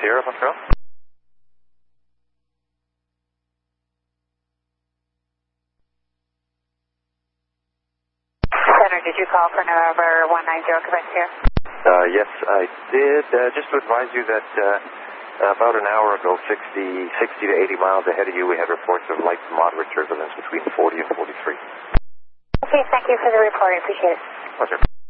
Sierra, Montreal. Center, did you call for November 190 Quebec Sierra? Yes, I did. Just to advise you that about an hour ago, 60 to 80 miles ahead of you, we had reports of light to moderate turbulence between 40 and 43. Okay, thank you for the report. I appreciate it. Pleasure.